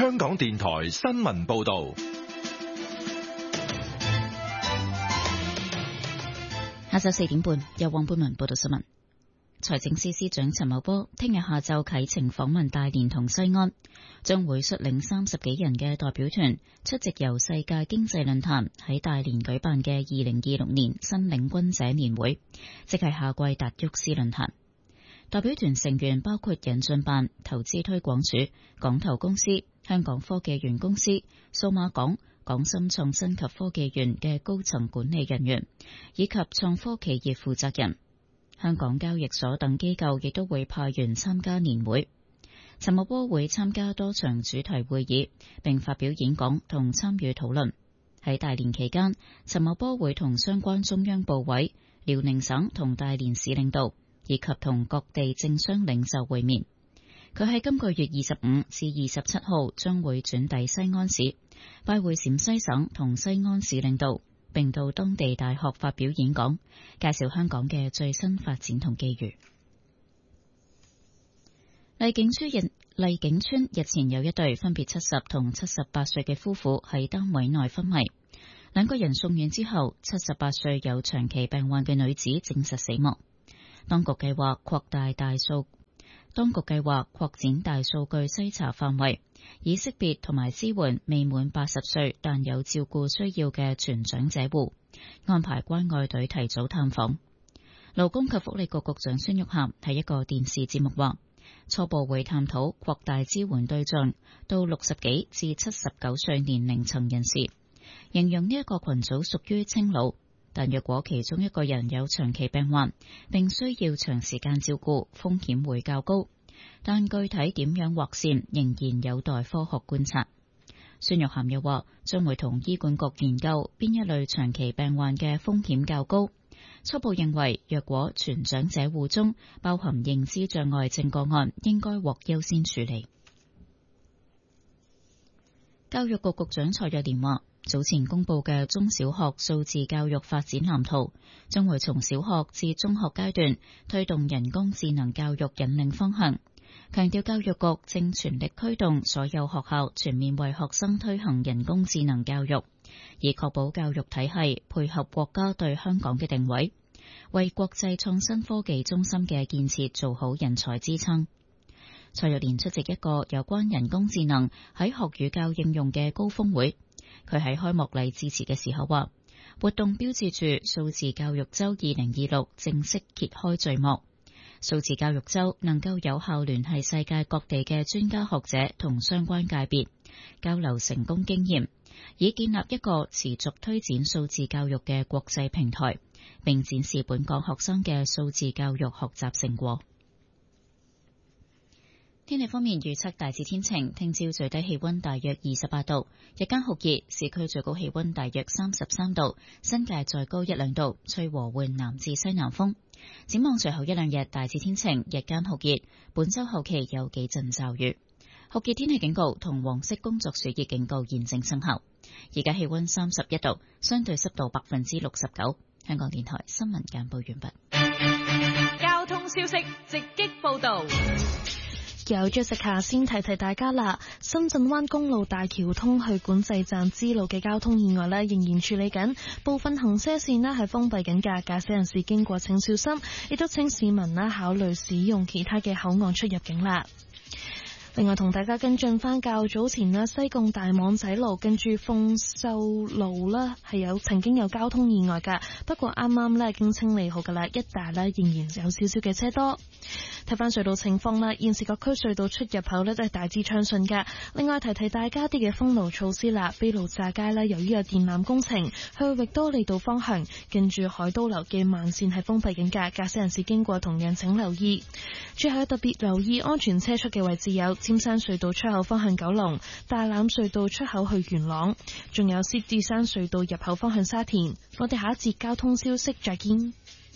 香港電台新聞報道。 下晝4點半，由黃貝文報道新聞。財政司司長陳茂波聽日下晝啟程訪問大連同西安，將會率領30幾人嘅代表團出席由世界經濟論壇喺大連舉辦嘅2026年新領軍者年會，即係夏季達沃斯論壇。代表團成員包括引進辦、投資推廣署、港投公司、香港科技園公司、數碼港、港深創新及科技園嘅高層管理人員，以及創科企業負責人。香港交易所等機構亦都會派員參加年會。陳茂波會參加多場主題會議，並發表演講同參與討論。喺大連期間，陳茂波會同相關中央部委、遼寧省同大連市領導以及同各地政商領袖會面。佢喺今個月25至27號將會轉抵西安市，拜會陝西省同西安市領導，並到當地大學發表演講，介紹香港嘅最新發展同機遇。麗景村日前有一對分別70同78歲嘅夫婦喺單位內昏迷，兩個人送院之後，78歲有長期病患嘅女子證實死亡。當局計劃擴展大數據篩查範圍，以識別同埋支援未滿80歲但有照顧需要嘅全長者戶，安排關愛隊提早探訪。勞工及福利局局長孫玉菡喺一個電視節目話，初步會探討擴大支援對象到60幾至79歲年齡層人士，形容呢一個群組屬於青老。但若果其中一個人有長期病患，並需要長時間照顧，風險會較高。但具體點樣劃線，仍然有待科學觀察。孫玉菡又話，將會同醫管局研究邊一類長期病患嘅風險較高。初步認為，若果全長者戶中包含認知障礙症個案，應該獲優先處理。教育局局長蔡若蓮話，早前公布嘅中小學數字教育發展藍圖，將會從小學至中學階段推動人工智能教育引領方向，強調教育局正全力驅動所有學校全面為學生推行人工智能教育，以確保教育體系配合國家對香港嘅定位，為國際創新科技中心嘅建設做好人才支撐。蔡若蓮出席一個有關人工智能喺學與教應用嘅高峰會，佢喺開幕禮致辭嘅時候話，活動標誌住數字教育周2026正式揭開序幕。數字教育周能夠有效聯繫世界各地嘅專家學者同相關界別，交流成功經驗，以建立一個持續推展數字教育嘅國際平台，並展示本港學生嘅數字教育學習成果。天氣方面預測大致天晴，聽朝最低氣溫大約28度，日間酷熱，市區最高氣溫大約33度，新界再高1-2度，吹和緩南至西南風。展望隨後1-2日大致天晴，日間酷熱，本周後期有幾陣驟雨。酷熱天氣警告同黃色工作暑熱警告現正生效。而家氣溫31度，相對濕度69%。香港電台新聞簡報完畢。 交通消息直擊報道。 有咗食下先提提大家啦，深圳灣公路大橋通去管制站支路嘅交通意外呢，仍然處理緊，部分行車線呢係封閉緊㗎，駕駛人士經過請小心，亦都請市民呢考慮使用其他嘅口岸出入境啦。另外同大家跟進翻較早前啦，西貢大網仔路跟住豐秀路啦，係曾經有交通意外㗎，不過啱啱呢已經清理好㗎啦，一帶呢仍然有少少嘅車多。睇翻隧道情況啦，現時各區隧道出入口呢都係大致暢順㗎。另外提提大家啲嘅封路措施啦，卑路乍街呢由於有電纜工程，去域多利道方向近住海都樓嘅慢線係封閉緊㗎，駕駛人士經過同樣請留意。最後特別留意安全車速嘅位置有尖山隧道出口方向九龍、大欖隧道出口去元朗，仲有獅子山隧道入口方向沙田。我哋下一節交通消息再見。